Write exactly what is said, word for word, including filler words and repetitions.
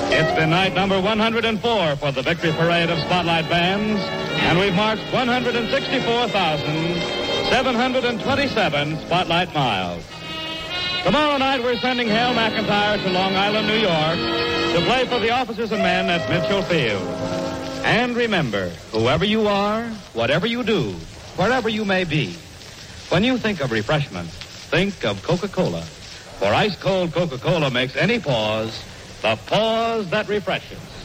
It's been night number one hundred four for the Victory Parade of Spotlight Bands, and we've marched one hundred sixty-four thousand seven hundred twenty-seven Spotlight miles. Tomorrow night we're sending Hal McIntyre to Long Island, New York, to play for the officers and men at Mitchell Field. And remember, whoever you are, whatever you do, wherever you may be, when you think of refreshment, think of Coca-Cola. For ice-cold Coca-Cola makes any pause the pause that refreshes.